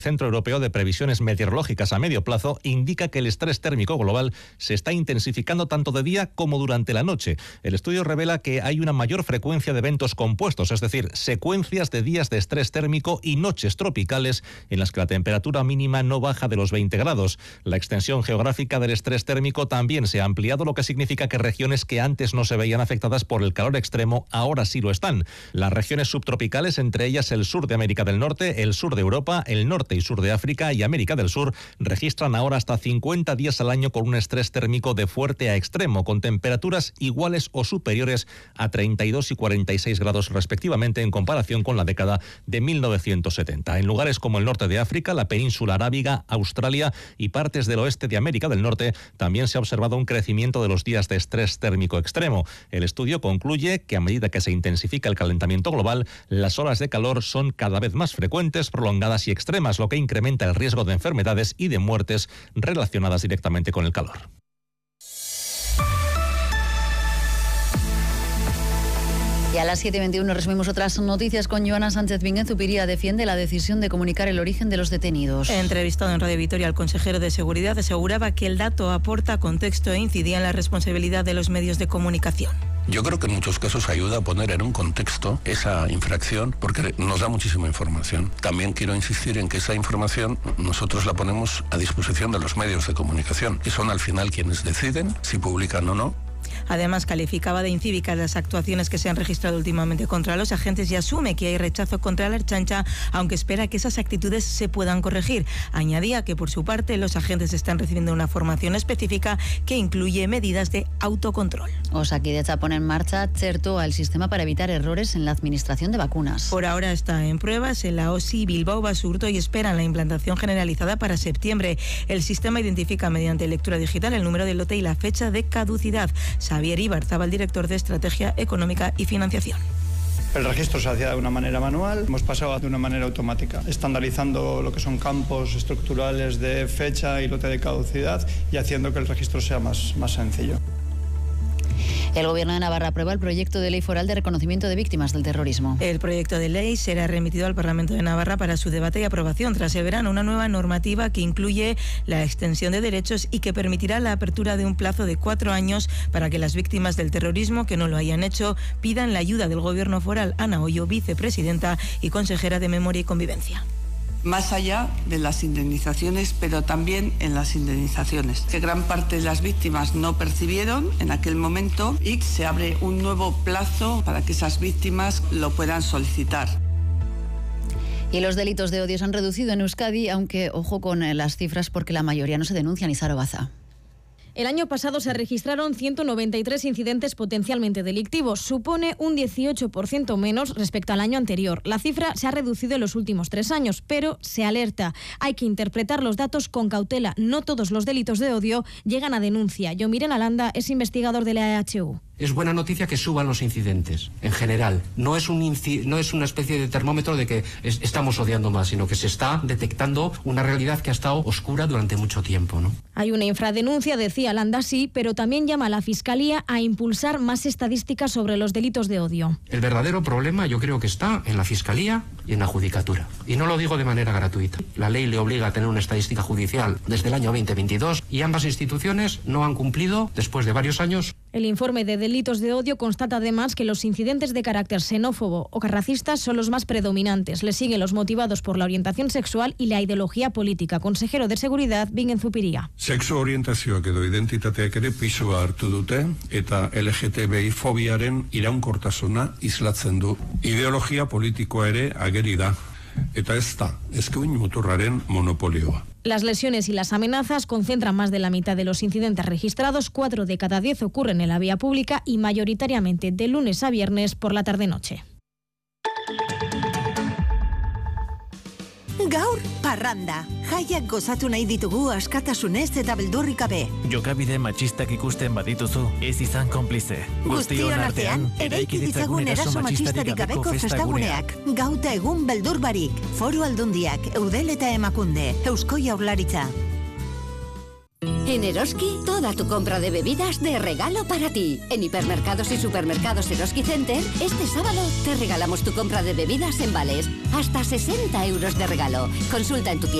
Centro Europeo de Previsiones Meteorológicas a medio plazo indica que el estrés térmico global se está intensificando tanto de día como durante la noche. El estudio revela que hay una mayor frecuencia de eventos compuestos, es decir, secuencias de días de estrés térmico y noches tropicales en las que la temperatura mínima no baja de los 20 grados. La extensión geográfica del estrés térmico también se ha ampliado, lo que significa que regiones que antes no se veían afectadas por el calor extremo ahora sí lo están. Las regiones subtropicales, entre ellas el sur de América del Norte, el sur de Europa, el norte y sur de África y América del Sur, registran ahora hasta 50 días al año con un estrés térmico de fuerte a extremo, con temperaturas iguales o superiores a 32 y 46 grados respectivamente en comparación con la década de 1970. En lugares como el norte de África, la península arábiga, Australia y partes del oeste de América del Norte, también se ha observado un crecimiento de los días de estrés térmico extremo. El estudio concluye que a medida que se intensifica el calentamiento global, las olas de calor son cada vez más frecuentes, prolongadas y extremas, lo que incrementa el riesgo de enfermedades y de muertes relacionadas directamente con el calor. Y a las 7:21 resumimos otras noticias con Joana Sánchez Vínguez. Zupiria defiende la decisión de comunicar el origen de los detenidos. Entrevistado en Radio Vitoria, el consejero de Seguridad aseguraba que el dato aporta contexto e incidía en la responsabilidad de los medios de comunicación. Yo creo que en muchos casos ayuda a poner en un contexto esa infracción porque nos da muchísima información. También quiero insistir en que esa información nosotros la ponemos a disposición de los medios de comunicación, que son al final quienes deciden si publican o no. Además, calificaba de incívicas las actuaciones que se han registrado últimamente contra los agentes y asume que hay rechazo contra la Ertzaintza, aunque espera que esas actitudes se puedan corregir. Añadía que, por su parte, los agentes están recibiendo una formación específica que incluye medidas de autocontrol. Osakidetza pone en marcha Txertoa, el sistema para evitar errores en la administración de vacunas. Por ahora está en pruebas en la OSI, Bilbao, Basurto y esperan la implantación generalizada para septiembre. El sistema identifica mediante lectura digital el número de lote y la fecha de caducidad. Xavier Ibarzabal, director de Estrategia Económica y Financiación. El registro se hacía de una manera manual, hemos pasado de una manera automática, estandarizando lo que son campos estructurales de fecha y lote de caducidad y haciendo que el registro sea más sencillo. El Gobierno de Navarra aprueba el proyecto de ley foral de reconocimiento de víctimas del terrorismo. El proyecto de ley será remitido al Parlamento de Navarra para su debate y aprobación. Tras el verano, una nueva normativa que incluye la extensión de derechos y que permitirá la apertura de un plazo de 4 años para que las víctimas del terrorismo que no lo hayan hecho pidan la ayuda del Gobierno foral. Ana Hoyo, vicepresidenta y consejera de Memoria y Convivencia. Más allá de las indemnizaciones, pero también en las indemnizaciones, que gran parte de las víctimas no percibieron en aquel momento y se abre un nuevo plazo para que esas víctimas lo puedan solicitar. Y los delitos de odio se han reducido en Euskadi, aunque ojo con las cifras porque la mayoría no se denuncian. Izaro Baza. El año pasado se registraron 193 incidentes potencialmente delictivos. Supone un 18% menos respecto al año anterior. La cifra se ha reducido en los últimos 3 años, pero se alerta. Hay que interpretar los datos con cautela. No todos los delitos de odio llegan a denuncia. Yomiren Alanda es investigador de la EHU. Es buena noticia que suban los incidentes, en general. No es una especie de termómetro de que estamos odiando más, sino que se está detectando una realidad que ha estado oscura durante mucho tiempo, ¿no? Hay una infradenuncia, decía Landa, sí, pero también llama a la Fiscalía a impulsar más estadísticas sobre los delitos de odio. El verdadero problema yo creo que está en la Fiscalía y en la Judicatura. Y no lo digo de manera gratuita. La ley le obliga a tener una estadística judicial desde el año 2022 y ambas instituciones no han cumplido después de varios años. El informe de delitos de odio constata además que los incidentes de carácter xenófobo o racista son los más predominantes. Le siguen los motivados por la orientación sexual y la ideología política. Consejero de Seguridad, Bingen Zupiria. Sexu orientazioak edo identitateak ere pisua hartu dute eta LGTBI fobiaren iraunkortasuna islatzen du. Ideologia politikoa ere ageri da. Eta ez da, eskuin muturraren monopolioa. Las lesiones y las amenazas concentran más de la mitad de los incidentes registrados. 4 de cada 10 ocurren en la vía pública y mayoritariamente de lunes a viernes por la tarde-noche. Gaur, parranda. Jaiak gozatu nahi ditugu askatasunez eta beldurrik gabe. Jokabide matxistak ikusten badituzu, ez izan konplize. Guztion artean, eraiki ditzagun eraso matxistarik gabeko festaguneak. Gauta egun beldur barik. Foru Aldundiak, Eudel eta Emakunde, Eusko Jaurlaritza. En Eroski, toda tu compra de bebidas de regalo para ti. En hipermercados y supermercados Eroski Center, este sábado te regalamos tu compra de bebidas en vales. Hasta 60 euros de regalo. Consulta en tu tienda